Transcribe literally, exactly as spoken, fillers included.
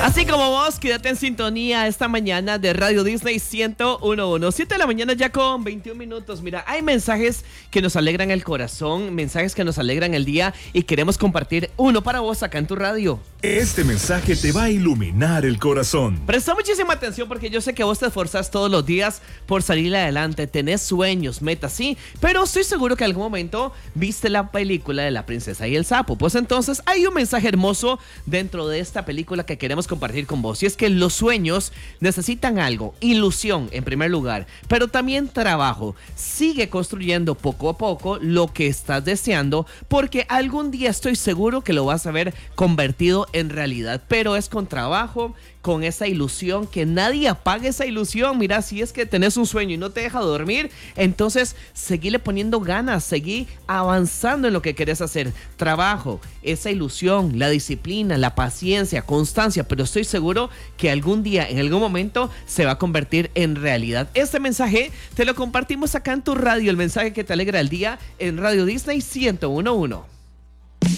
Así como vos, quédate en sintonía esta mañana de Radio Disney ciento uno punto uno. siete de la mañana ya con veintiún minutos. Mira, hay mensajes que nos alegran el corazón, mensajes que nos alegran el día y queremos compartir uno para vos acá en tu radio. Este mensaje te va a iluminar el corazón. Presta muchísima atención porque yo sé que vos te esforzás todos los días por salir adelante, tenés sueños, metas, sí, pero estoy seguro que en algún momento viste la película de La Princesa y el Sapo. Pues entonces hay un mensaje hermoso dentro de esta película que queremos compartir con vos, y es que los sueños necesitan algo, ilusión en primer lugar, pero también trabajo. Sigue construyendo poco a poco lo que estás deseando, porque algún día estoy seguro que lo vas a ver convertido en realidad, pero es con trabajo, con esa ilusión, que nadie apague esa ilusión. Mira, si es que tenés un sueño y no te deja dormir, entonces seguile poniendo ganas, seguí avanzando en lo que querés hacer. Trabajo, esa ilusión, la disciplina, la paciencia, constancia, pero estoy seguro que algún día, en algún momento, se va a convertir en realidad. Este mensaje te lo compartimos acá en tu radio, el mensaje que te alegra el día en Radio Disney ciento uno punto uno.